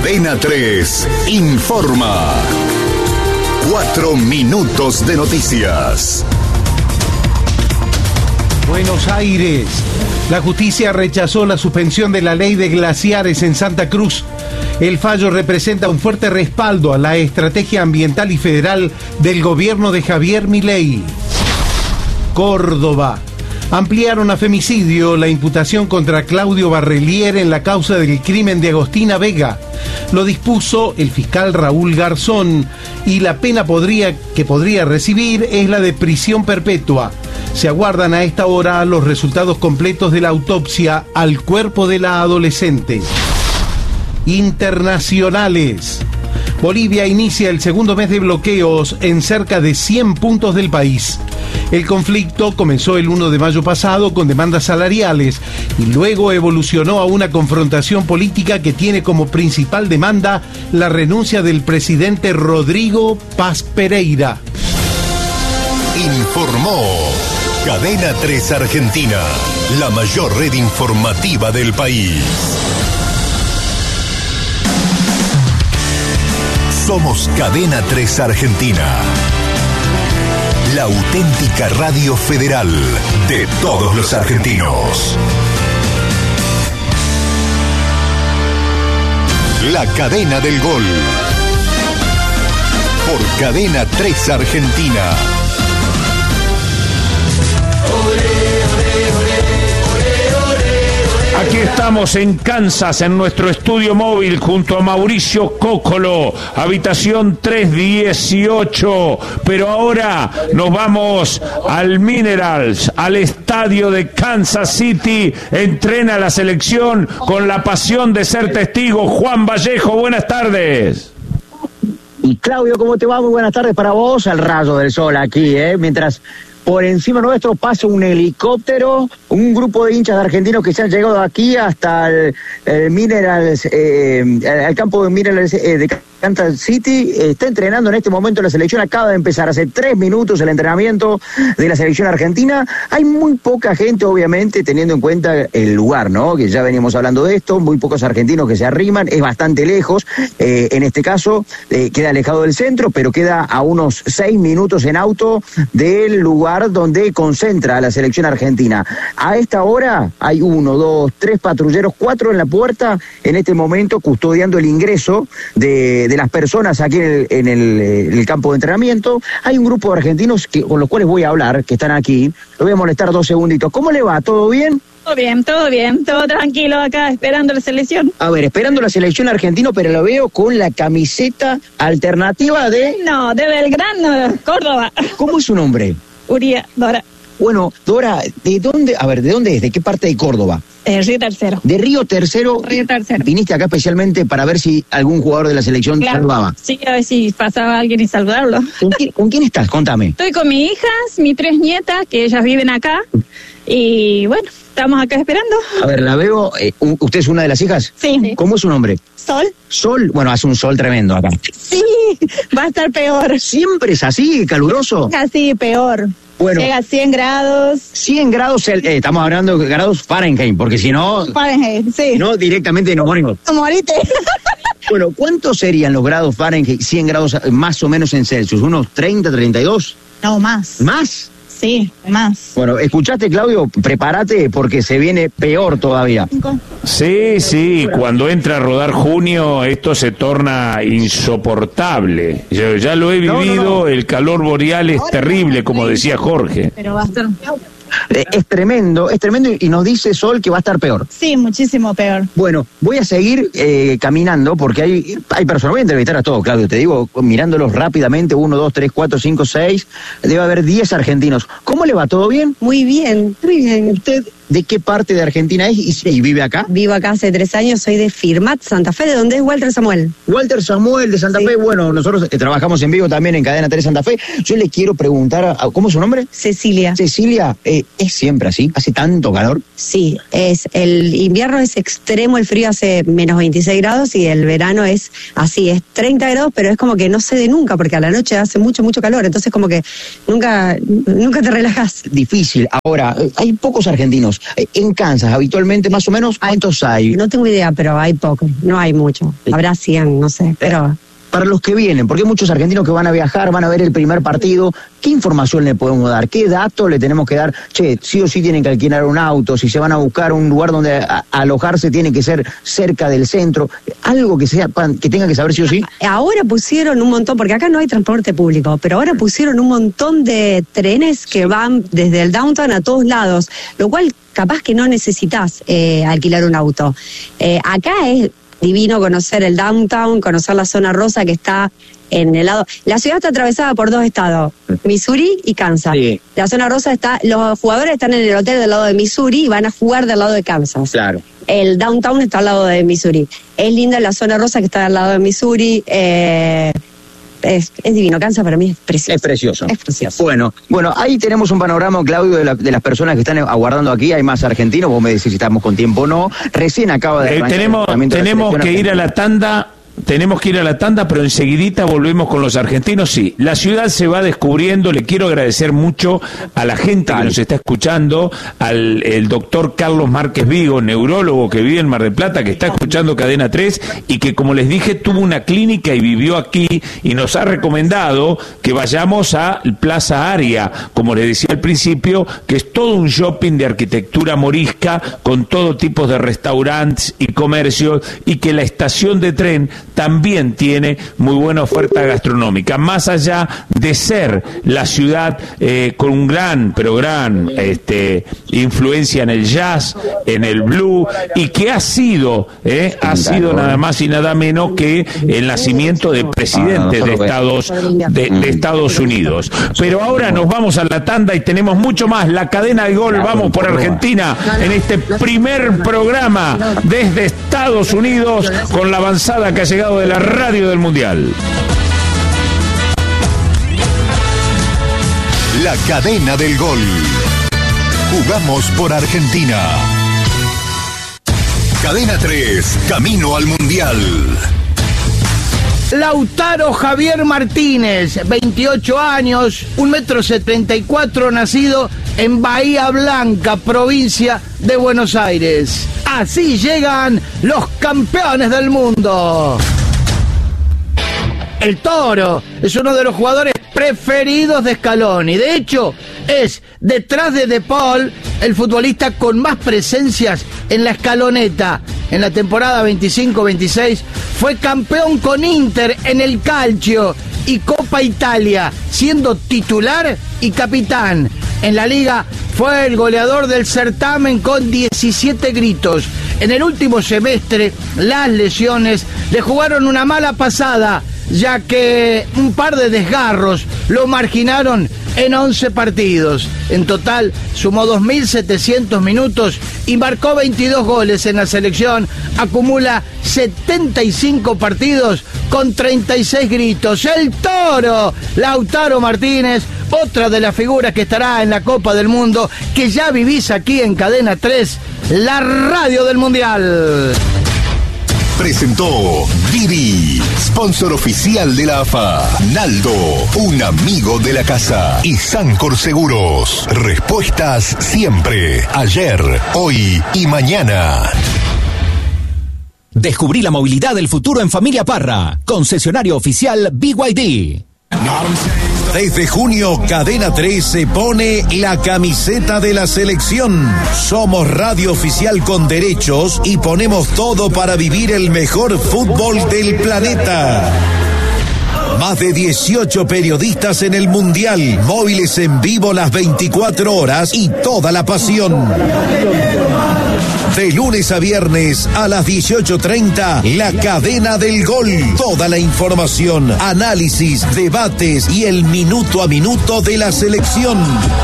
Cadena 3 informa. 4 minutos de noticias. Buenos Aires. La justicia rechazó la suspensión de la ley de glaciares en Santa Cruz. El fallo representa un fuerte respaldo a la estrategia ambiental y federal del gobierno de Javier Milei. Córdoba. Ampliaron a femicidio la imputación contra Claudio Barrelier en la causa del crimen de Agostina Vega. Lo dispuso el fiscal Raúl Garzón y la pena que podría recibir es la de prisión perpetua. Se aguardan a esta hora los resultados completos de la autopsia al cuerpo de la adolescente. Internacionales. Bolivia inicia el segundo mes de bloqueos en cerca de 100 puntos del país. El conflicto comenzó el 1 de mayo pasado con demandas salariales y luego evolucionó a una confrontación política que tiene como principal demanda la renuncia del presidente Rodrigo Paz Pereira. Informó Cadena 3 Argentina, la mayor red informativa del país. Somos Cadena 3 Argentina, la auténtica radio federal de todos los argentinos. La cadena del gol. Por Cadena 3 Argentina. Aquí estamos en Kansas, en nuestro estudio móvil, junto a Mauricio Cóccolo, habitación 318. Pero ahora nos vamos al Minerals, al estadio de Kansas City. Entrena la selección con la pasión de ser testigo. Juan Vallejo, buenas tardes. Y Claudio, ¿cómo te va? Muy buenas tardes para vos. Al rayo del sol aquí, mientras por encima nuestro pasa un helicóptero, un grupo de hinchas de argentinos que se han llegado aquí hasta el Minerals, al campo de Minerals de Kansas City. Está entrenando en este momento la selección, acaba de empezar hace 3 minutos el entrenamiento de la selección argentina. Hay muy poca gente, obviamente, teniendo en cuenta el lugar, ¿no? Que ya veníamos hablando de esto, muy pocos argentinos que se arriman, es bastante lejos, en este caso queda alejado del centro, pero queda a unos 6 minutos en auto del lugar donde concentra a la selección argentina. A esta hora hay 1, 2, 3 patrulleros, 4 en la puerta en este momento custodiando el ingreso de las personas aquí en el campo de entrenamiento. Hay un grupo de argentinos con los cuales voy a hablar, que están aquí. Lo voy a molestar 2 segunditos. ¿Cómo le va? ¿Todo bien? Todo bien, todo tranquilo acá, esperando la selección. A ver, esperando la selección argentina, pero lo veo con la camiseta alternativa de... No, de Belgrano, Córdoba. ¿Cómo es su nombre? Uría, Dora. Bueno, Dora, ¿de dónde? A ver, ¿de dónde es? ¿De qué parte de Córdoba? Río Tercero. ¿De Río Tercero? Río Tercero. ¿Viniste acá especialmente para ver si algún jugador de la selección saludaba? Sí, a ver si pasaba alguien y saludarlo. ¿Con quién estás? Contame. Estoy con mis hijas, mis 3 nietas, que ellas viven acá. Y bueno, estamos acá esperando. A ver, la veo. ¿Usted es una de las hijas? Sí. ¿Cómo es su nombre? Sol. Sol. Bueno, hace un sol tremendo acá. Sí, va a estar peor. ¿Siempre es así, caluroso? Así, peor. Bueno, llega a 100 grados. 100 grados, estamos hablando de grados Fahrenheit, porque si no... Fahrenheit, sí. No, directamente nos morimos. Morite. Bueno, ¿cuántos serían los grados Fahrenheit, 100 grados más o menos en Celsius? ¿Unos 30, 32? No, más. ¿Más? Sí, más. Bueno, ¿escuchaste, Claudio? Prepárate porque se viene peor todavía. Sí, cuando entra a rodar junio esto se torna insoportable. Yo ya lo he vivido, no. El calor boreal es terrible, como decía Jorge. Pero va a estar... Es tremendo y nos dice Sol que va a estar peor. Sí, muchísimo peor. Bueno, voy a seguir caminando porque hay personas, voy a entrevistar a todos, Claudio, te digo, mirándolos rápidamente, 1, 2, 3, 4, 5, 6, debe haber 10 argentinos. ¿Cómo le va? ¿Todo bien? Muy bien. ¿Usted de qué parte de Argentina es y vive acá? Vivo acá hace 3 años, soy de Firmat, Santa Fe, ¿de dónde es Walter Samuel? Walter Samuel de Santa Fe, bueno, nosotros trabajamos en vivo también en Cadena 3 Santa Fe. Yo le quiero preguntar, ¿cómo es su nombre? Cecilia. Cecilia, ¿es siempre así? ¿Hace tanto calor? Sí, el invierno es extremo, el frío hace menos 26 grados y el verano es así, es 30 grados, pero es como que no cede nunca, porque a la noche hace mucho calor, entonces como que nunca te relajas. Difícil. Ahora, hay pocos argentinos argentinos. En Kansas, habitualmente, más o menos, ¿cuántos hay? No tengo idea, pero hay poco, no hay mucho. Habrá 100, no sé, pero... Para los que vienen, porque hay muchos argentinos que van a viajar, van a ver el primer partido, ¿qué información le podemos dar? ¿Qué datos le tenemos que dar? Che, sí o sí tienen que alquilar un auto, si se van a buscar un lugar donde alojarse tiene que ser cerca del centro, algo que que tengan que saber sí o sí. Ahora pusieron un montón, porque acá no hay transporte público, pero ahora pusieron un montón de trenes que van desde el downtown a todos lados, lo cual capaz que no necesitas alquilar un auto. Acá es divino conocer el downtown, conocer la zona rosa que está en el lado... La ciudad está atravesada por 2 estados, Missouri y Kansas. Sí. La zona rosa los jugadores están en el hotel del lado de Missouri y van a jugar del lado de Kansas. Claro. El downtown está al lado de Missouri. Es linda la zona rosa que está al lado de Missouri. Es divino, Kansas para mí es precioso. Es precioso. Es precioso. Bueno, ahí tenemos un panorama, Claudio, de las personas que están aguardando aquí. Hay más argentinos, vos me decís si estamos con tiempo o no. Recién acaba de... Tenemos que ir a la tanda. Tenemos que ir a la tanda, pero enseguidita volvemos con los argentinos. Sí, la ciudad se va descubriendo. Le quiero agradecer mucho a la gente que nos está escuchando, el doctor Carlos Márquez Vigo, neurólogo que vive en Mar del Plata, que está escuchando Cadena 3 y que, como les dije, tuvo una clínica y vivió aquí y nos ha recomendado que vayamos a Plaza Aria, como les decía al principio, que es todo un shopping de arquitectura morisca con todo tipo de restaurantes y comercios, y que la estación de tren también tiene muy buena oferta gastronómica, más allá de ser la ciudad con un gran influencia en el jazz, en el blues, y que ha sido nada más y nada menos que el nacimiento de presidentes de Estados Unidos. Pero ahora nos vamos a la tanda y tenemos mucho más. La cadena de Gol, vamos por Argentina en este primer programa desde Estados Unidos, con la avanzada que ha llegado de la radio del Mundial. La cadena del Gol. Jugamos por Argentina. Cadena 3, camino al Mundial. Lautaro Javier Martínez, 28 años, 1,74 m, nacido en Bahía Blanca, provincia de Buenos Aires. Así llegan los campeones del mundo. El Toro es uno de los jugadores preferidos de Scaloni. De hecho, es, detrás de De Paul, el futbolista con más presencias en la escaloneta. En la temporada 25-26 fue campeón con Inter en el Calcio y Copa Italia, siendo titular y capitán. En la Liga fue el goleador del certamen con 17 gritos. En el último semestre, las lesiones le jugaron una mala pasada, ya que un par de desgarros lo marginaron en 11 partidos. En total sumó 2.700 minutos y marcó 22 goles en la selección. Acumula 75 partidos con 36 gritos. El Toro, Lautaro Martínez, otra de las figuras que estará en la Copa del Mundo, que ya vivís aquí en Cadena 3, la radio del Mundial. Presentó Didi, sponsor oficial de la AFA. Naldo, un amigo de la casa. Y Sancor Seguros, respuestas siempre, ayer, hoy y mañana. Descubrí la movilidad del futuro en Familia Parra, concesionario oficial BYD. Desde junio, Cadena 3 se pone la camiseta de la selección. Somos radio oficial con derechos y ponemos todo para vivir el mejor fútbol del planeta. Más de 18 periodistas en el Mundial, móviles en vivo las 24 horas y toda la pasión. De lunes a viernes a las 18:30, la cadena del Gol. Toda la información, análisis, debates y el minuto a minuto de la selección.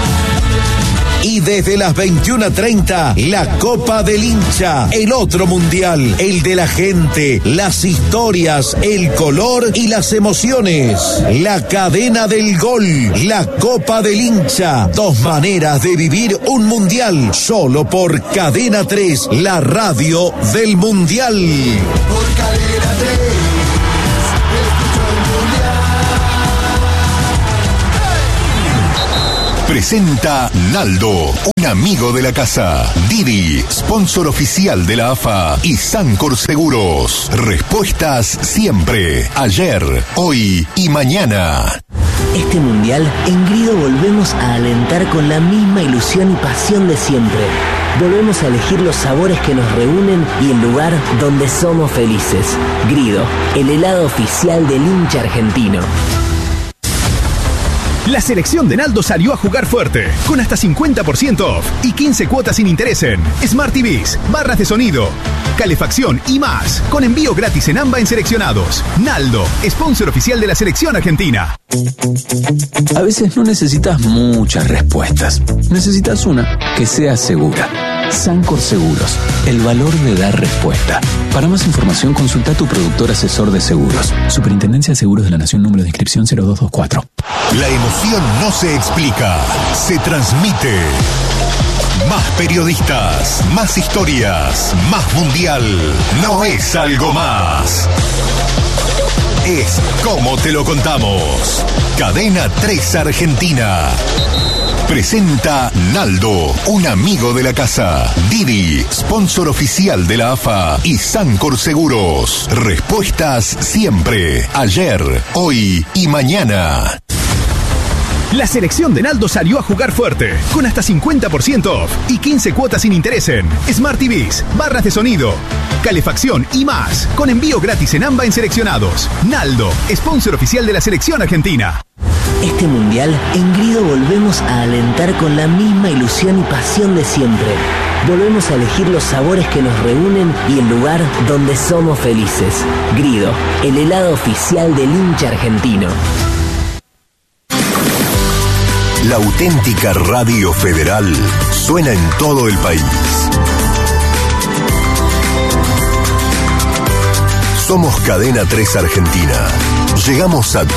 Y desde las 21:30, la Copa del Hincha, el otro mundial, el de la gente, las historias, el color y las emociones. La cadena del Gol, la Copa del Hincha, 2 maneras de vivir un mundial, solo por Cadena 3, la radio del Mundial. Por Cadena 3. Presenta Naldo, un amigo de la casa. Didi, sponsor oficial de la AFA y Sancor Seguros. Respuestas siempre, ayer, hoy y mañana. Este mundial, en Grido volvemos a alentar con la misma ilusión y pasión de siempre. Volvemos a elegir los sabores que nos reúnen y el lugar donde somos felices. Grido, el helado oficial del hincha argentino. La selección de Naldo salió a jugar fuerte, con hasta 50% off y 15 cuotas sin interés en Smart TVs, barras de sonido, calefacción y más, con envío gratis en AMBA en seleccionados. Naldo, sponsor oficial de la selección argentina. A veces no necesitas muchas respuestas, necesitas una que sea segura. Sancor Seguros, el valor de dar respuesta. Para más información, consulta a tu productor asesor de seguros. Superintendencia de Seguros de la Nación, número de inscripción 0224. La emoción no se explica, se transmite. Más periodistas, más historias, más mundial. No es algo más. Es como te lo contamos. Cadena 3 Argentina. Presenta Naldo, un amigo de la casa. Didi, sponsor oficial de la AFA y Sancor Seguros. Respuestas siempre, ayer, hoy y mañana. La selección de Naldo salió a jugar fuerte, con hasta 50% off y 15 cuotas sin interés en Smart TVs, barras de sonido, calefacción y más, con envío gratis en AMBA en seleccionados. Naldo, sponsor oficial de la selección argentina. Este mundial, en Grido volvemos a alentar con la misma ilusión y pasión de siempre. Volvemos a elegir los sabores que nos reúnen y el lugar donde somos felices. Grido, el helado oficial del hincha argentino. La auténtica Radio Federal suena en todo el país. Somos Cadena 3 Argentina. Llegamos a